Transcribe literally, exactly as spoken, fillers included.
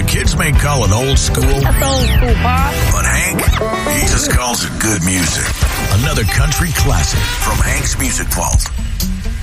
Kids may call it old school. That's old school, Pop. But Hank, he just calls it good music. Another country classic from Hank's Music Vault.